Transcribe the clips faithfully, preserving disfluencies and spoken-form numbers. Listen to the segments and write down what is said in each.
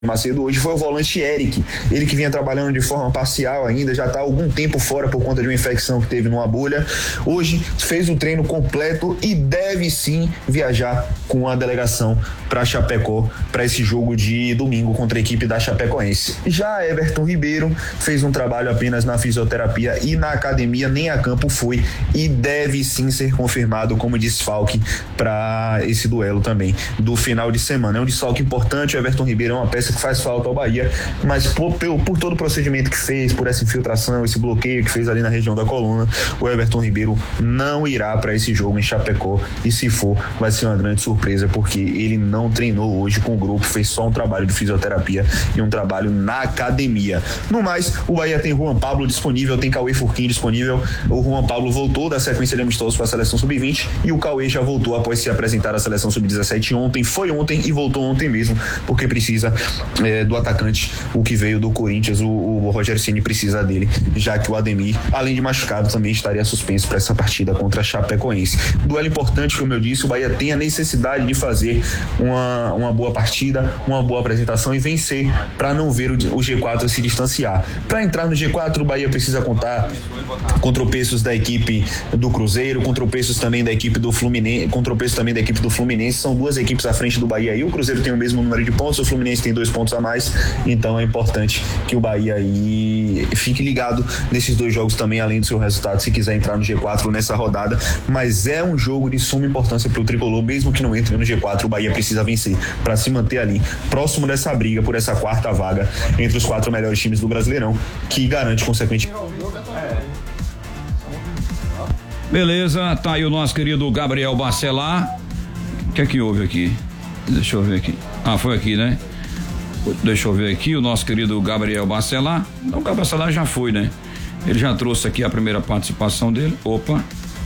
Macedo hoje foi o volante Eric, ele que vinha trabalhando de forma parcial ainda, já está há algum tempo fora por conta de uma infecção que teve numa bolha. Hoje fez o treino completo e deve sim viajar com a delegação para Chapecó para esse jogo de domingo contra a equipe da Chapecoense. Já Everton Ribeiro fez um trabalho apenas na fisioterapia e na academia, nem a campo foi, e deve sim ser confirmado como desfalque para esse duelo também do final de semana. É um desfalque importante. O Everton Ribeiro é uma peça que faz falta ao Bahia, mas por, por, por todo o procedimento que fez, por essa infiltração, esse bloqueio que fez ali na região da coluna, o Everton Ribeiro não irá para esse jogo em Chapecó, e se for, vai ser uma grande surpresa, porque ele não treinou hoje com o grupo, fez só um trabalho de fisioterapia e um trabalho na academia. No mais, o Bahia tem Juan Pablo disponível, tem Cauê Furquim disponível. O Juan Pablo voltou da sequência de amistosos para a seleção sub vinte e o Cauê já voltou após se apresentar à seleção sub dezessete ontem, foi ontem e voltou ontem mesmo, porque precisa É, do atacante, o que veio do Corinthians. O, o Rogério Ceni precisa dele, já que o Ademir, além de machucado, também estaria suspenso para essa partida contra a Chapecoense. Duelo importante, como eu disse, o Bahia tem a necessidade de fazer uma, uma boa partida, uma boa apresentação e vencer para não ver o, o G quatro se distanciar. Para entrar no G quatro, o Bahia precisa contar com tropeços da equipe do Cruzeiro, com tropeços também da equipe do Fluminense, com tropeços também da equipe do Fluminense. São duas equipes à frente do Bahia e o Cruzeiro tem o mesmo número de pontos, o Fluminense tem dois pontos a mais, então é importante que o Bahia aí fique ligado nesses dois jogos também, além do seu resultado, se quiser entrar no G quatro nessa rodada. Mas é um jogo de suma importância para o tricolor, mesmo que não entre no G quatro, o Bahia precisa vencer para se manter ali próximo dessa briga por essa quarta vaga entre os quatro melhores times do Brasileirão, que garante consequentemente. Beleza, tá aí o nosso querido Gabriel Bacelar. O que é que houve aqui? Deixa eu ver aqui. Ah, foi aqui, né? Deixa eu ver aqui, o nosso querido Gabriel Bacelar. Não, o Gabriel Bacelar já foi, né? Ele já trouxe aqui a primeira participação dele. Opa.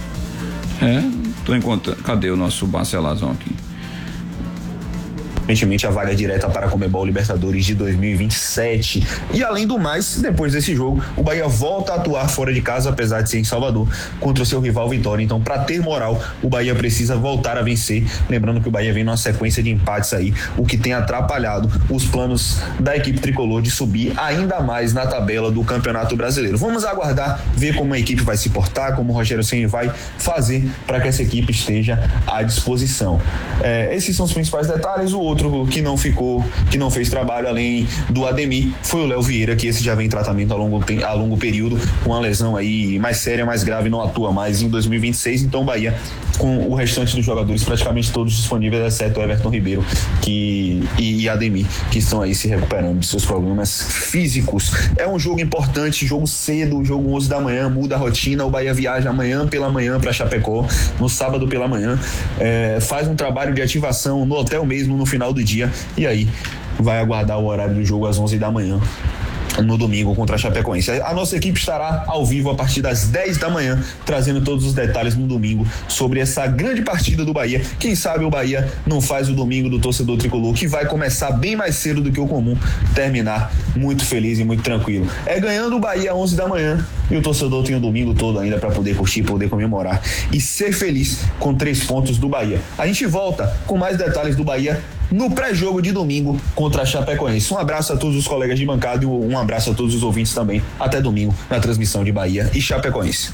É, tô encontrando. Cadê o nosso Bacelarzão aqui? Recentemente a vaga direta para a Conmebol Libertadores de dois mil e vinte e sete. E além do mais, depois desse jogo, o Bahia volta a atuar fora de casa, apesar de ser em Salvador, contra o seu rival Vitória. Então, para ter moral, o Bahia precisa voltar a vencer. Lembrando que o Bahia vem numa sequência de empates aí, o que tem atrapalhado os planos da equipe tricolor de subir ainda mais na tabela do Campeonato Brasileiro. Vamos aguardar, ver como a equipe vai se portar, como o Rogério Ceni vai fazer para que essa equipe esteja à disposição. É, esses são os principais detalhes. O outro Outro que não ficou, que não fez trabalho além do Ademir, foi o Léo Vieira, que esse já vem em tratamento a longo, a longo período, com uma lesão aí mais séria, mais grave, não atua mais em dois mil e vinte e seis. Então o Bahia, com o restante dos jogadores praticamente todos disponíveis, exceto o Everton Ribeiro que, e, e Ademir, que estão aí se recuperando de seus problemas físicos. É um jogo importante, jogo cedo, jogo onze da manhã, muda a rotina. O Bahia viaja amanhã pela manhã para Chapecó, no sábado pela manhã, é, faz um trabalho de ativação no hotel mesmo no final do dia, e aí vai aguardar o horário do jogo às onze da manhã no domingo contra a Chapecoense. A nossa equipe estará ao vivo a partir das dez da manhã, trazendo todos os detalhes no domingo sobre essa grande partida do Bahia. Quem sabe o Bahia não faz o domingo do torcedor tricolor, que vai começar bem mais cedo do que o comum, terminar muito feliz e muito tranquilo. É ganhando o Bahia às onze da manhã e o torcedor tem o domingo todo ainda para poder curtir, poder comemorar e ser feliz com três pontos do Bahia. A gente volta com mais detalhes do Bahia no pré-jogo de domingo contra a Chapecoense. Um abraço a todos os colegas de bancada e um abraço a todos os ouvintes também. Até domingo na transmissão de Bahia e Chapecoense.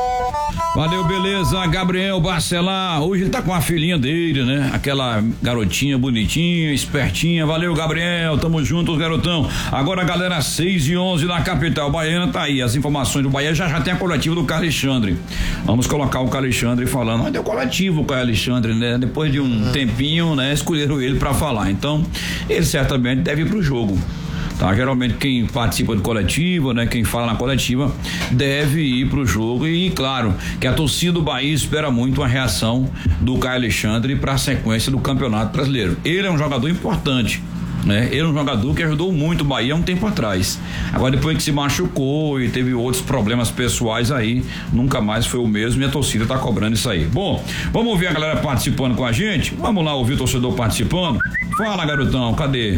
Valeu, beleza, Gabriel Bacelar. Hoje ele tá com a filhinha dele, né? Aquela garotinha bonitinha, espertinha. Valeu, Gabriel, tamo juntos, garotão. Agora, galera, seis e onze na capital baiana, tá aí as informações do Bahia. Já já tem a coletiva do Caio Alexandre. Vamos colocar o Caio Alexandre falando. Mas deu coletivo o Caio Alexandre, né? Depois de um ah. tempinho, né? Escolheram ele pra falar. Então, ele certamente deve ir pro jogo. Tá, geralmente quem participa do coletivo, né, quem fala na coletiva deve ir pro jogo, e claro que a torcida do Bahia espera muito a reação do Caio Alexandre para a sequência do Campeonato Brasileiro. Ele é um jogador importante, né? Ele é um jogador que ajudou muito o Bahia há um tempo atrás. Agora, depois que se machucou e teve outros problemas pessoais aí, nunca mais foi o mesmo, e a torcida tá cobrando isso aí. Bom, vamos ouvir a galera participando com a gente. Vamos lá ouvir o torcedor participando. Fala, garotão, cadê?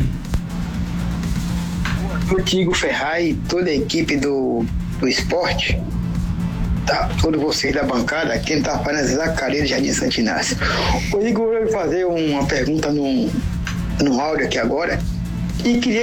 Rodrigo Ferraz e toda a equipe do, do esporte, tá, todos vocês da bancada, quem tá falando é Zacareiro, Jardim Santo Inácio. Rodrigo, eu vou fazer uma pergunta no, no áudio aqui agora, e queria